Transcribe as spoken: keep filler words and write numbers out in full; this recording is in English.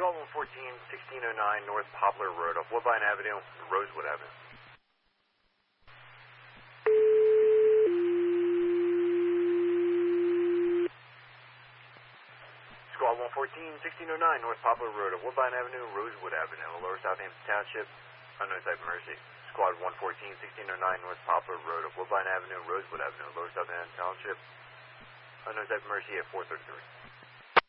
Squad one fourteen, sixteen oh nine North Poplar Road off Woodbine Avenue, Rosewood Avenue. Squad one fourteen, sixteen oh nine North Poplar Road off Woodbine Avenue, Rosewood Avenue, Lower Southampton Township, unknown type emergency. Squad one fourteen, sixteen oh nine North Poplar Road off Woodbine Avenue, Rosewood Avenue, Lower Southampton Township, unknown type emergency at four thirty-three.